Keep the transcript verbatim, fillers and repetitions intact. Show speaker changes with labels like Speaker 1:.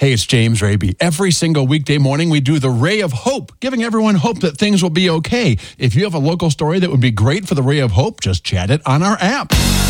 Speaker 1: Hey, it's James Raby. Every single weekday morning, we do the Ray of Hope, giving everyone hope that things will be okay. If you have a local story that would be great for the Ray of Hope, just chat it on our app.